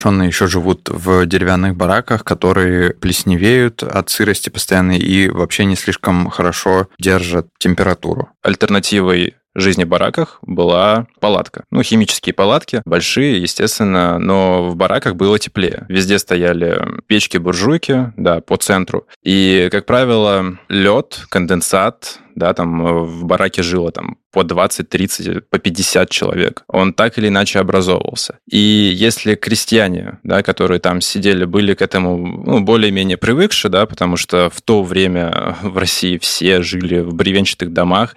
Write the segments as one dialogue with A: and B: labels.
A: Заключенные еще живут в деревянных бараках, которые плесневеют от сырости постоянной и вообще не слишком хорошо держат температуру.
B: Альтернативой жизни в бараках была палатка. Химические палатки, большие, естественно, но в бараках было теплее. Везде стояли печки-буржуйки, по центру. И, как правило, лед, конденсат, там в бараке жило по 20, 30, по 50 человек. Он так или иначе образовывался. И если крестьяне, которые там сидели, были к этому более-менее привыкши, потому что в то время в России все жили в бревенчатых домах,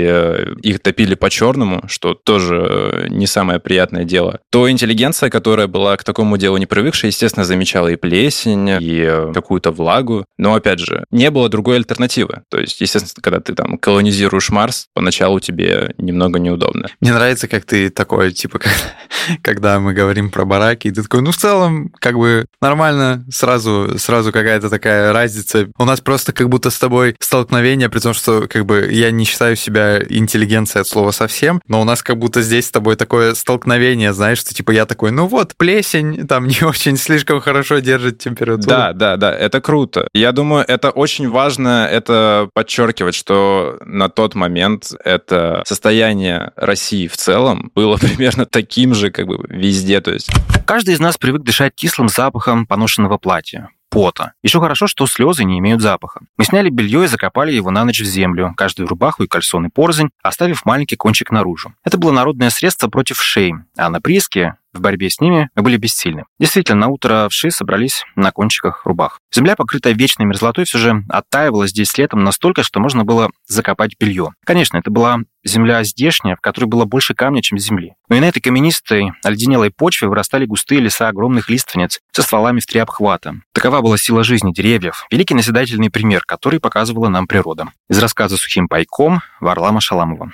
B: и их топили по-черному, что тоже не самое приятное дело, то интеллигенция, которая была к такому делу не привыкшая, естественно, замечала и плесень, и какую-то влагу. Но, опять же, не было другой альтернативы. То есть, естественно, когда ты колонизируешь Марс, поначалу тебе немного неудобно.
A: Мне нравится, как ты такой, когда мы говорим про бараки, и ты такой, в целом, нормально, сразу какая-то такая разница. У нас просто как будто с тобой столкновение, при том, что я не считаю себя интеллигенцией от слова совсем, но у нас как будто здесь с тобой такое столкновение, знаешь, что я такой, плесень, не очень слишком хорошо держит температуру.
B: Да, это круто. Я думаю, это очень важно, это подчеркивать, что на тот момент это состояние России в целом было примерно таким же, везде.
C: Каждый из нас привык дышать кислым запахом поношенного платья, пота. Еще хорошо, что слезы не имеют запаха. Мы сняли белье и закопали его на ночь в землю, каждую рубаху и кальсоны порознь, оставив маленький кончик наружу. Это было народное средство против вшей, а на прииске в борьбе с ними мы были бессильны. Действительно, на утро вши собрались на кончиках рубах. Земля, покрытая вечной мерзлотой, все же оттаивала здесь летом настолько, что можно было закопать белье. Конечно, это была земля здешняя, в которой было больше камня, чем земли. Но и на этой каменистой, оледенелой почве вырастали густые леса огромных лиственниц со стволами в 3 обхвата. Такова была сила жизни деревьев, великий назидательный пример, который показывала нам природа. Из рассказа «Сухим пайком» Варлама Шаламова.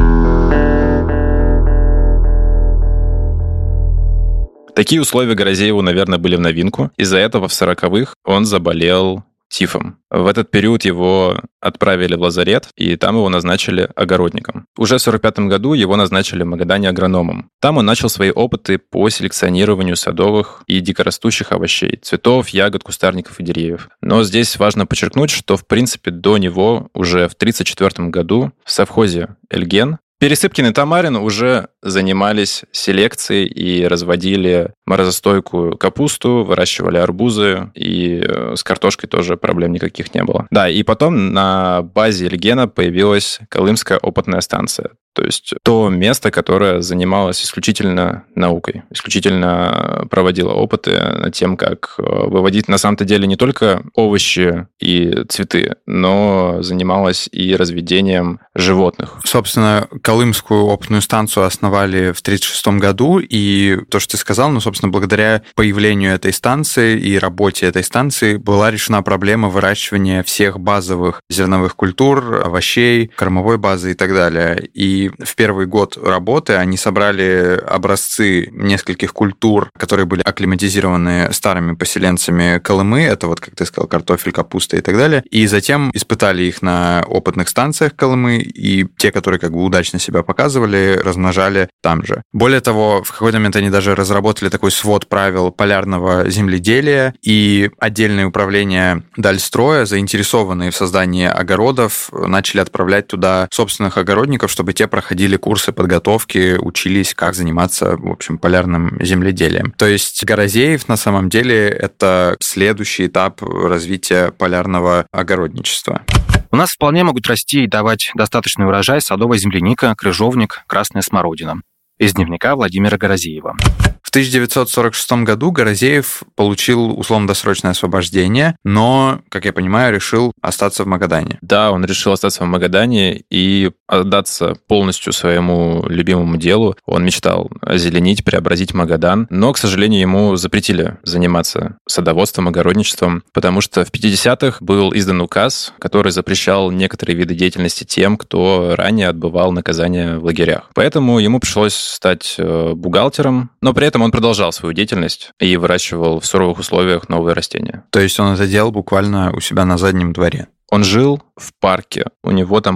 B: Такие условия Горозееву, наверное, были в новинку. Из-за этого в 40-х он заболел тифом. В этот период его отправили в лазарет, и там его назначили огородником. Уже в 1945 году его назначили в Магадане агрономом. Там он начал свои опыты по селекционированию садовых и дикорастущих овощей, цветов, ягод, кустарников и деревьев. Но здесь важно подчеркнуть, что, в принципе, до него уже в 1934 году в совхозе «Эльген» Пересыпкин и Тамарин уже занимались селекцией и разводили морозостойкую капусту, выращивали арбузы, и с картошкой тоже проблем никаких не было. Да, и потом на базе Эльгена появилась Колымская опытная станция. То есть то место, которое занималось исключительно наукой, исключительно проводило опыты над тем, как выводить на самом-то деле не только овощи и цветы, но занималось и разведением животных.
A: Собственно, Колымскую опытную станцию основали в 1936 году, и то, что ты сказал, собственно, благодаря появлению этой станции и работе этой станции была решена проблема выращивания всех базовых зерновых культур, овощей, кормовой базы и так далее. И в первый год работы они собрали образцы нескольких культур, которые были акклиматизированы старыми поселенцами Колымы, это как ты сказал, картофель, капуста и так далее, и затем испытали их на опытных станциях Колымы, и те, которые удачно себя показывали, размножали там же. Более того, в какой-то момент они даже разработали такой свод правил полярного земледелия, и отдельное управление Дальстроя, заинтересованные в создании огородов, начали отправлять туда собственных огородников, чтобы те проходили курсы подготовки, учились, как заниматься, в общем, полярным земледелием. То есть Горозеев, на самом деле, это следующий этап развития полярного огородничества.
C: У нас вполне могут расти и давать достаточный урожай садовая земляника, крыжовник, красная смородина. Из дневника Владимира Горозеева.
A: В 1946 году Горозеев получил условно-досрочное освобождение, но, как я понимаю, решил остаться в Магадане.
B: Да, он решил остаться в Магадане и отдаться полностью своему любимому делу. Он мечтал озеленить, преобразить Магадан, но, к сожалению, ему запретили заниматься садоводством, огородничеством, потому что в 50-х был издан указ, который запрещал некоторые виды деятельности тем, кто ранее отбывал наказание в лагерях. Поэтому ему пришлось стать бухгалтером, но при этом он продолжал свою деятельность и выращивал в суровых условиях новые растения.
A: То есть он это делал буквально у себя на заднем дворе?
B: Он жил в парке, у него там был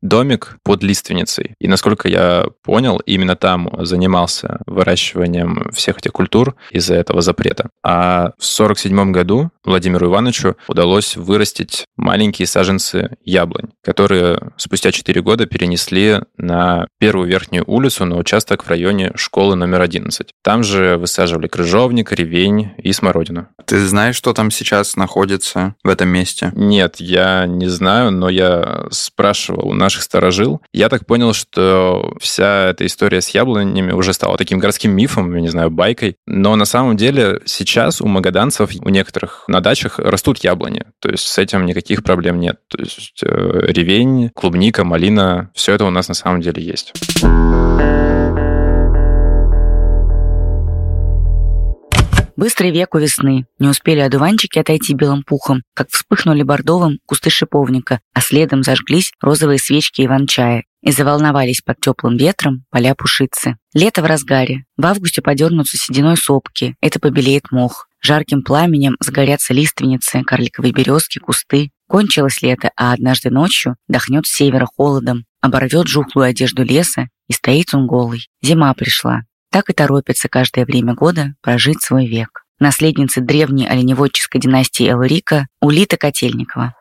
B: домик под лиственницей. И, насколько я понял, именно там занимался выращиванием всех этих культур из-за этого запрета. А в 1947 году Владимиру Ивановичу удалось вырастить маленькие саженцы яблонь, которые спустя 4 года перенесли на первую верхнюю улицу на участок в районе школы номер 11. Там же высаживали крыжовник, ревень и смородину.
A: Ты знаешь, что там сейчас находится в этом месте?
B: Нет, я не знаю, но я спрашивал у наших старожил. Я так понял, что вся эта история с яблонями уже стала таким городским мифом, я не знаю, байкой. Но на самом деле сейчас у магаданцев, у некоторых на дачах растут яблони. То есть с этим никаких проблем нет. То есть ревень, клубника, малина, все это у нас на самом деле есть.
D: Быстрый век у весны. Не успели одуванчики отойти белым пухом, как вспыхнули бордовым кусты шиповника, а следом зажглись розовые свечки иван-чая и заволновались под теплым ветром поля пушицы. Лето в разгаре. В августе подернутся сединой сопки, это побелеет мох. Жарким пламенем загорятся лиственницы, карликовые березки, кусты. Кончилось лето, а однажды ночью дохнет с севера холодом, оборвет жухлую одежду леса, и стоит он голый. Зима пришла. Так и торопится каждое время года прожить свой век. Наследница древней оленеводческой династии Элрика Улита Котельникова.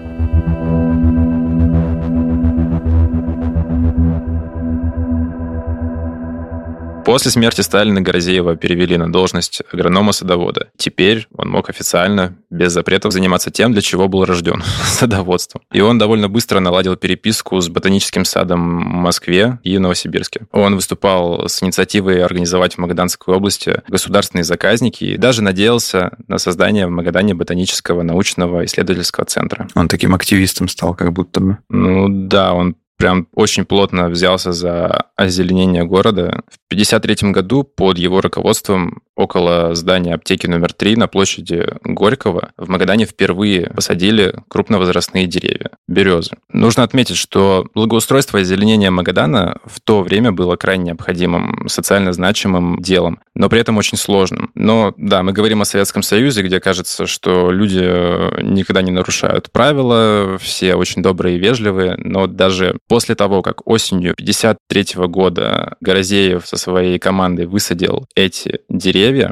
B: После смерти Сталина Горозеева перевели на должность агронома-садовода. Теперь он мог официально, без запретов, заниматься тем, для чего был рожден – садоводством. И он довольно быстро наладил переписку с ботаническим садом в Москве и Новосибирске. Он выступал с инициативой организовать в Магаданской области государственные заказники и даже надеялся на создание в Магадане ботанического научного исследовательского центра.
A: Он таким активистом стал, как будто бы.
B: Ну да, он прям очень плотно взялся за озеленение города. В 1953 году под его руководством около здания аптеки номер 3 на площади Горького в Магадане впервые посадили крупновозрастные деревья – березы. Нужно отметить, что благоустройство и озеленение Магадана в то время было крайне необходимым, социально значимым делом, но при этом очень сложным. Но да, мы говорим о Советском Союзе, где кажется, что люди никогда не нарушают правила, все очень добрые и вежливые, но даже после того, как осенью 1953 года Горозеев со своей командой высадил эти деревья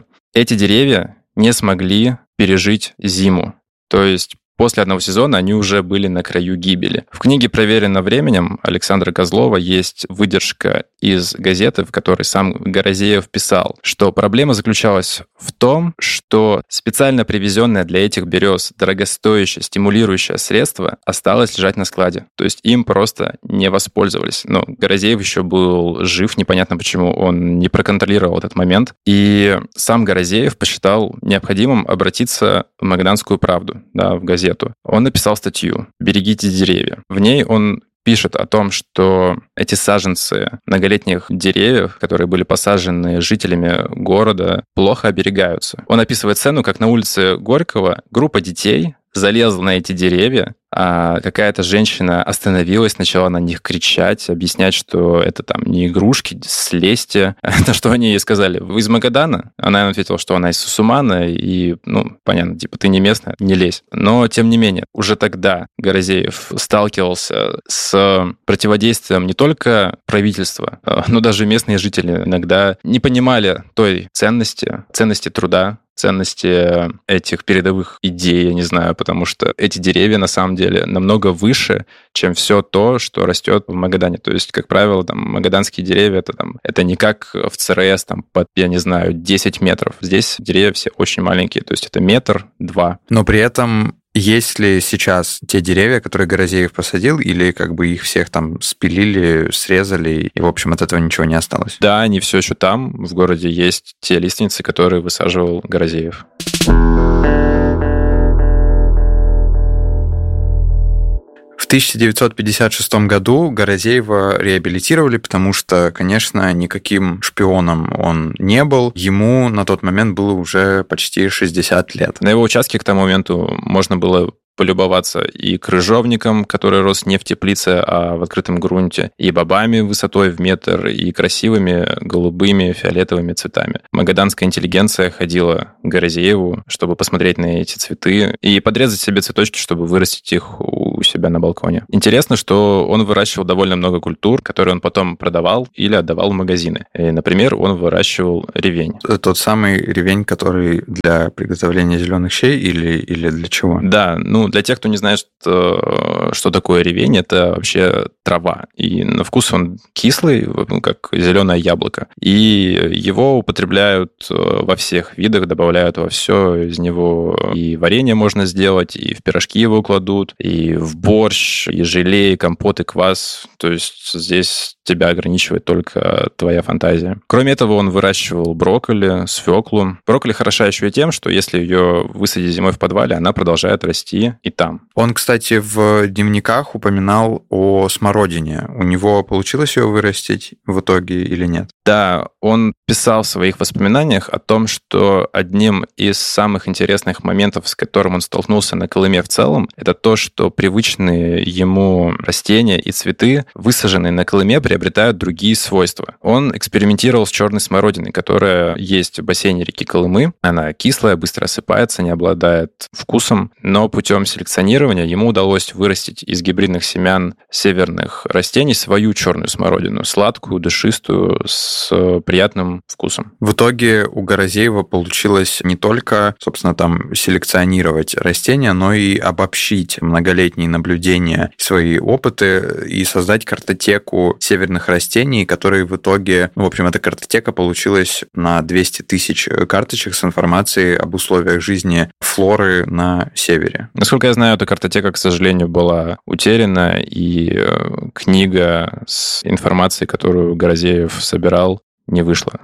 B: не смогли пережить зиму. То есть после одного сезона они уже были на краю гибели. В книге «Проверено временем» Александра Козлова есть выдержка из газеты, в которой сам Горозеев писал, что проблема заключалась в том, что специально привезенное для этих берез дорогостоящее стимулирующее средство осталось лежать на складе. То есть им просто не воспользовались. Но Горозеев еще был жив, непонятно почему он не проконтролировал этот момент. И сам Горозеев посчитал необходимым обратиться в «Магаданскую правду», да, в газету. Он написал статью «Берегите деревья». В ней он пишет о том, что эти саженцы многолетних деревьев, которые были посажены жителями города, плохо оберегаются. Он описывает сцену, как на улице Горького группа детей залезла на эти деревья, а какая-то женщина остановилась, начала на них кричать, объяснять, что это там не игрушки, слезьте. На что они ей сказали: вы из Магадана? Она ответила, что она из Сусумана, и, понятно, типа, ты не местная, не лезь. Но, тем не менее, уже тогда Горозеев сталкивался с противодействием не только правительства, но даже местные жители иногда не понимали той ценности труда, ценности этих передовых идей, я не знаю, потому что эти деревья на самом деле намного выше, чем все то, что растет в Магадане. То есть, как правило, там магаданские деревья это не как в ЦРС под, 10 метров. Здесь деревья все очень маленькие, то есть это 1-2 метра. Но
A: при этом есть ли сейчас те деревья, которые Горозеев посадил, или как бы их всех там спилили, срезали, и, в общем, от этого ничего не осталось?
B: Да, они все еще там. В городе есть те лиственницы, которые высаживал Горозеев.
A: В 1956 году Горозеева реабилитировали, потому что, конечно, никаким шпионом он не был. Ему на тот момент было уже почти 60 лет.
B: На его участке к тому моменту можно было полюбоваться и крыжовником, который рос не в теплице, а в открытом грунте, и бобами высотой в метр, и красивыми голубыми, фиолетовыми цветами. Магаданская интеллигенция ходила к Горозееву, чтобы посмотреть на эти цветы и подрезать себе цветочки, чтобы вырастить их у себя на балконе. Интересно, что он выращивал довольно много культур, которые он потом продавал или отдавал в магазины. И, например, он выращивал ревень.
A: Тот самый ревень, который для приготовления зеленых щей или для чего?
B: Да, для тех, кто не знает, что такое ревень, это вообще трава. И на вкус он кислый, как зеленое яблоко. И его употребляют во всех видах, добавляют во все. Из него и варенье можно сделать, и в пирожки его кладут, и в борщ, и желе, и компот, и квас. То есть здесь тебя ограничивает только твоя фантазия. Кроме этого, он выращивал брокколи, свеклу. Брокколи хороша еще и тем, что если ее высадить зимой в подвале, она продолжает расти и там.
A: Он, кстати, в дневниках упоминал о смородине. У него получилось ее вырастить в итоге или нет?
B: Да, он писал в своих воспоминаниях о том, что одним из самых интересных моментов, с которым он столкнулся на Колыме в целом, это то, что привычные ему растения и цветы, высаженные на Колыме, приобретают другие свойства. Он экспериментировал с черной смородиной, которая есть в бассейне реки Колымы. Она кислая, быстро осыпается, не обладает вкусом, но путем селекционирования ему удалось вырастить из гибридных семян северных растений свою черную смородину, сладкую, душистую, с приятным вкусом.
A: В итоге у Горозеева получилось не только, собственно, там селекционировать растения, но и обобщить многолетние наблюдения, свои опыты и создать картотеку северных растений, которые в итоге, в общем, эта картотека получилась на 200 тысяч карточек с информацией об условиях жизни флоры на севере.
B: Насколько я знаю, эта картотека, к сожалению, была утеряна, и книга с информацией, которую Горозеев собирал, не вышла.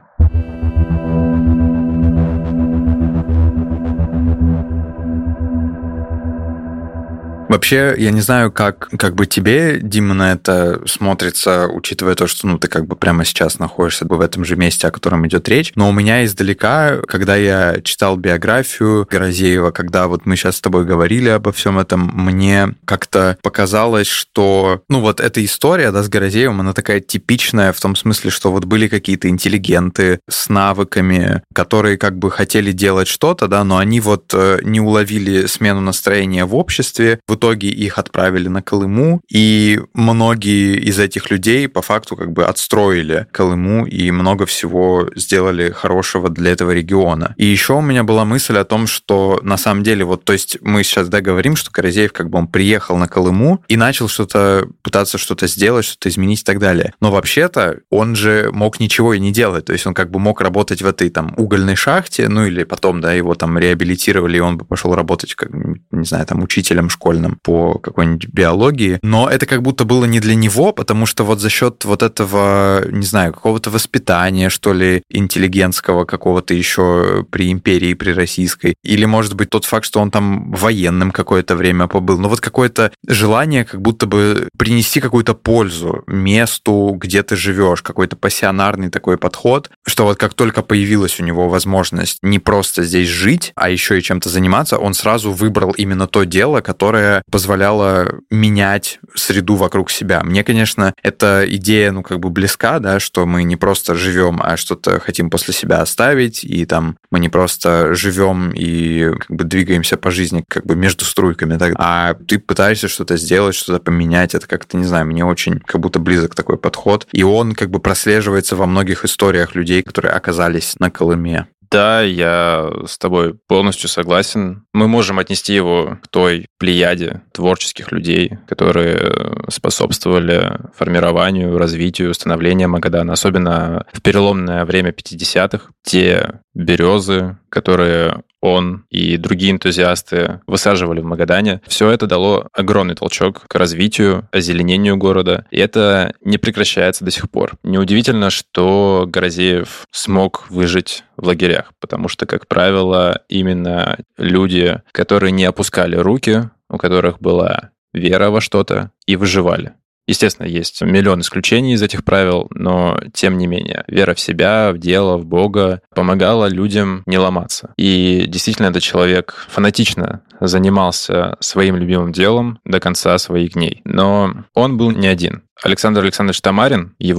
A: Вообще, я не знаю, как бы тебе, Дима, на это смотрится, учитывая то, что ты как бы прямо сейчас находишься в этом же месте, о котором идет речь. Но у меня издалека, когда я читал биографию Горозеева, когда вот мы сейчас с тобой говорили обо всем этом, мне как-то показалось, что, вот эта история, да, с Горозеевым, она такая типичная в том смысле, что вот были какие-то интеллигенты с навыками, которые как бы хотели делать что-то, да, но они вот не уловили смену настроения в обществе, в итоге их отправили на Колыму, и многие из этих людей по факту как бы отстроили Колыму и много всего сделали хорошего для этого региона. И еще у меня была мысль о том, что на самом деле, то есть мы сейчас, да, говорим, что Горозеев как бы он приехал на Колыму и начал пытаться что-то сделать, что-то изменить и так далее. Но вообще-то он же мог ничего и не делать, то есть он как бы мог работать в этой там угольной шахте, или потом, да, его там реабилитировали, и он бы пошел работать, как, не знаю, там учителем школьным по какой-нибудь биологии, но это как будто было не для него, потому что вот за счет вот этого, не знаю, какого-то воспитания, что ли, интеллигентского какого-то еще при империи, при российской, или, может быть, тот факт, что он там военным какое-то время побыл, но вот какое-то желание как будто бы принести какую-то пользу месту, где ты живешь, какой-то пассионарный такой подход, что вот как только появилась у него возможность не просто здесь жить, а еще и чем-то заниматься, он сразу выбрал именно то дело, которое позволяло менять среду вокруг себя. Мне, конечно, эта идея, как бы близка, да, что мы не просто живем, а что-то хотим после себя оставить, и там мы не просто живем и как бы двигаемся по жизни как бы между струйками, так, а ты пытаешься что-то сделать, что-то поменять. Это как-то, не знаю, мне очень как будто близок такой подход. И он как бы прослеживается во многих историях людей, которые оказались на Колыме.
B: Да, я с тобой полностью согласен. Мы можем отнести его к той плеяде творческих людей, которые способствовали формированию, развитию, становлению Магадана, особенно в переломное время 50-х. Те березы, которые он и другие энтузиасты высаживали в Магадане, все это дало огромный толчок к развитию, озеленению города, и это не прекращается до сих пор. Неудивительно, что Горозеев смог выжить в лагерях, потому что, как правило, именно люди, которые не опускали руки, у которых была вера во что-то, и выживали. Естественно, есть миллион исключений из этих правил, но тем не менее, вера в себя, в дело, в Бога помогала людям не ломаться. И действительно, этот человек фанатично занимался своим любимым делом до конца своих дней. Но он был не один. Александр Александрович Тамарин, его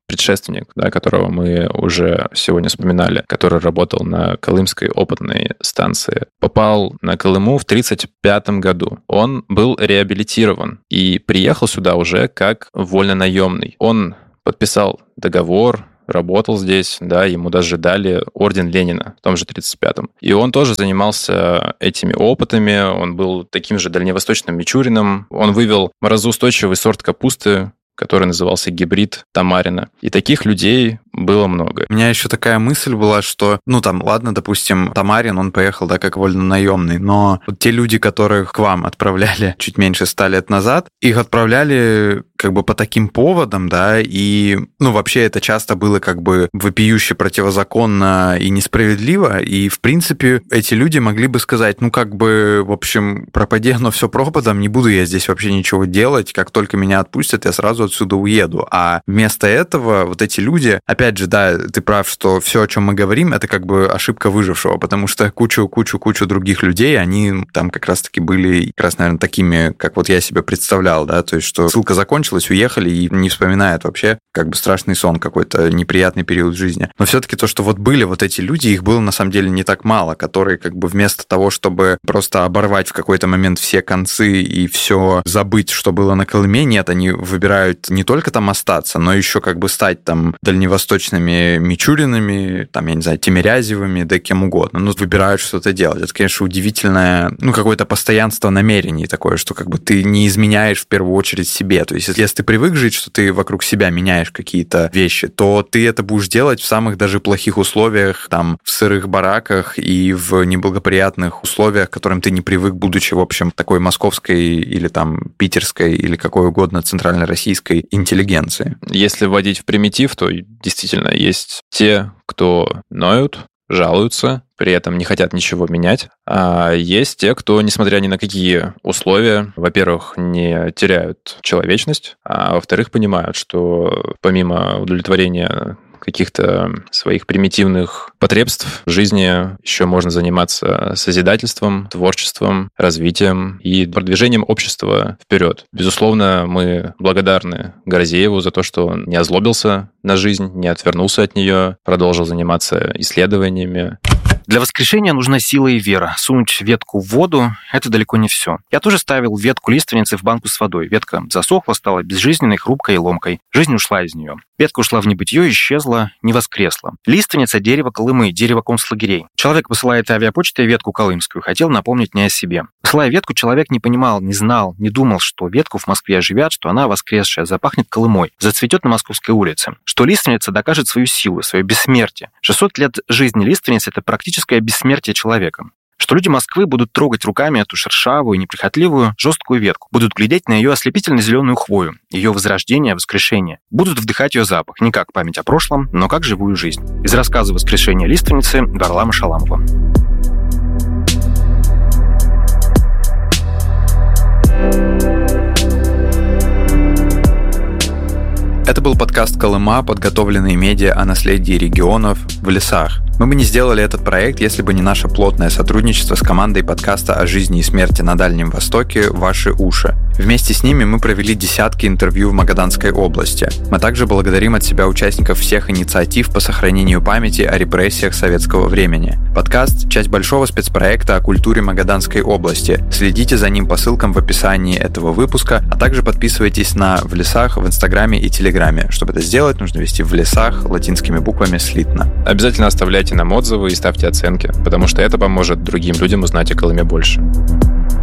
B: предшественник, да, которого мы уже сегодня вспоминали, который работал на Колымской опытной станции, попал на Колыму в 1935 году. Он был реабилитирован и приехал сюда уже как вольнонаемный. Он подписал договор, работал здесь, да, ему даже дали орден Ленина в том же 1935-м. И он тоже занимался этими опытами, он был таким же дальневосточным Мичурином, он вывел морозоустойчивый сорт капусты, который назывался гибрид Тамарина. И таких людей было много.
A: У меня еще такая мысль была, что, ладно, допустим, Тамарин, он поехал, да, как вольнонаемный, но вот те люди, которых к вам отправляли чуть меньше 100 лет назад, их отправляли как бы по таким поводам, да, и, вообще это часто было как бы вопиюще противозаконно и несправедливо, и, в принципе, эти люди могли бы сказать, в общем, пропади оно все пропадом, не буду я здесь вообще ничего делать, как только меня отпустят, я сразу отсюда уеду. А вместо этого вот эти люди, опять же, да, ты прав, что все, о чем мы говорим, это как бы ошибка выжившего, потому что кучу других людей, они там как раз-таки были, наверное, такими, как вот я себе представлял, да, то есть, что ссылка закончилась, уехали и не вспоминают вообще как бы страшный сон, какой-то неприятный период в жизни. Но все-таки то, что вот были вот эти люди, их было на самом деле не так мало, которые как бы вместо того, чтобы просто оборвать в какой-то момент все концы и все забыть, что было на Колыме, нет, они выбирают не только там остаться, но еще как бы стать там дальневосточными Мичуринами, там, я не знаю, Тимирязевыми, да кем угодно. Выбирают что-то делать. Это, конечно, удивительное, какое-то постоянство намерений такое, что как бы ты не изменяешь в первую очередь себе. То есть, если ты привык жить, что ты вокруг себя меняешь какие-то вещи, то ты это будешь делать в самых даже плохих условиях, там, в сырых бараках и в неблагоприятных условиях, к которым ты не привык, будучи, в общем, такой московской или там питерской или какой угодно центральнороссийской интеллигенции.
B: Если вводить в примитив, то действительно есть те, кто ноют, жалуются, при этом не хотят ничего менять. А есть те, кто, несмотря ни на какие условия, во-первых, не теряют человечность, а во-вторых, понимают, что помимо удовлетворения каких-то своих примитивных потребств в жизни еще можно заниматься созидательством, творчеством, развитием и продвижением общества вперед. Безусловно, мы благодарны Горозееву за то, что он не озлобился на жизнь, не отвернулся от нее, продолжил заниматься исследованиями.
C: Для воскрешения нужна сила и вера. Сунуть ветку в воду – это далеко не все. Я тоже ставил ветку лиственницы в банку с водой. Ветка засохла, стала безжизненной, хрупкой и ломкой. Жизнь ушла из нее. Ветка ушла в небытие, исчезла, не воскресла. Лиственница – дерево Колымы, дерево концлагерей. Человек посылает авиапочтой ветку колымскую, хотел напомнить не о себе. Посылая ветку, человек не понимал, не знал, не думал, что ветку в Москве оживят, что она воскресшая, запахнет Колымой, зацветет на Московской улице, что лиственница докажет свою силу, свое бессмертие. 600 лет жизни лиственницы – это практическое бессмертие человека. Что люди Москвы будут трогать руками эту шершавую, неприхотливую, жесткую ветку, будут глядеть на ее ослепительно-зеленую хвою, ее возрождение, воскрешение, будут вдыхать ее запах не как память о прошлом, но как живую жизнь. Из рассказа «Воскрешение лиственницы» Варлама Шаламова.
A: Это был подкаст «Колыма», подготовленный медиа о наследии регионов в лесах. Мы бы не сделали этот проект, если бы не наше плотное сотрудничество с командой подкаста о жизни и смерти на Дальнем Востоке «Ваши уши». Вместе с ними мы провели десятки интервью в Магаданской области. Мы также благодарим от себя участников всех инициатив по сохранению памяти о репрессиях советского времени. Подкаст – часть большого спецпроекта о культуре Магаданской области. Следите за ним по ссылкам в описании этого выпуска, а также подписывайтесь на «В лесах» в Инстаграме и Телеграме. Чтобы это сделать, нужно ввести «В лесах» латинскими буквами слитно.
B: Обязательно оставляйте нам отзывы и ставьте оценки, потому что это поможет другим людям узнать о Колыме больше.